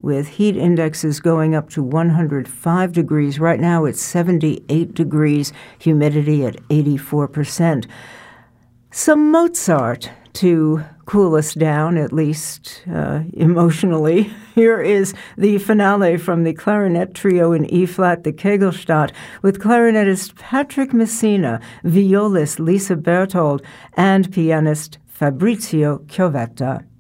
with heat indexes going up to 105 degrees. Right now it's 78 degrees, humidity at 84%. Some Mozart to cool us down, at least emotionally. Here is the finale from the clarinet trio in E-flat, the Kegelstadt, with clarinetist Patrick Messina, violist Lisa Berthold, and pianist Fabrizio Chiovetta.